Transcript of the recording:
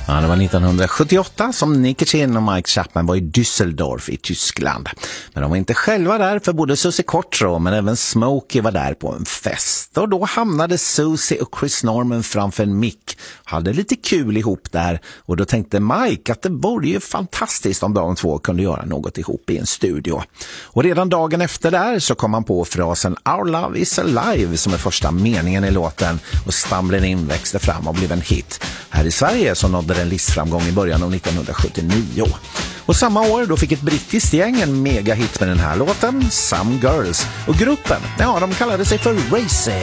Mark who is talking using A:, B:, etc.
A: Ja, det var 1978 som Nicky Chinn och Mike Chapman var i Düsseldorf i Tyskland. Men de var inte själva där, för både Susie Quattro men även Smokey var där på en fest. Och då hamnade Susie och Chris Norman framför en mick. Hade lite kul ihop där. Och då tänkte Mike att det vore ju fantastiskt om de två kunde göra något ihop i en studio. Och redan dagen efter där så kom han på frasen Our Love is Alive som är första meningen i låten. Och Stumbling In växte fram och blev en hit. Här i Sverige så nådde den listframgång i början av 1979. Och samma år då fick ett brittiskt gäng en megahit med den här låten, Some Girls. Och gruppen, ja, de kallade sig för Racing.